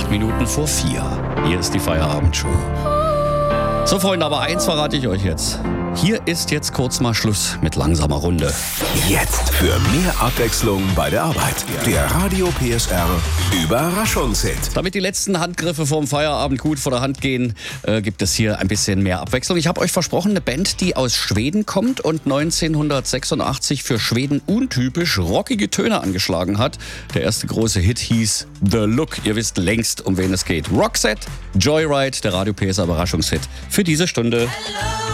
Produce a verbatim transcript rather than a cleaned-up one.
Acht Minuten vor vier. Hier ist die Feierabendshow. So, Freunde, aber eins verrate ich euch jetzt. Hier ist jetzt kurz mal Schluss mit langsamer Runde. Jetzt für mehr Abwechslung bei der Arbeit. Der Radio P S R Überraschungshit. Damit die letzten Handgriffe vorm Feierabend gut vor der Hand gehen, äh, gibt es hier ein bisschen mehr Abwechslung. Ich habe euch versprochen, eine Band, die aus Schweden kommt und neunzehnhundertsechsundachtzig für Schweden untypisch rockige Töne angeschlagen hat. Der erste große Hit hieß The Look. Ihr wisst längst, um wen es geht. Roxette, Joyride, der Radio P S R Überraschungshit für diese Stunde. Hello.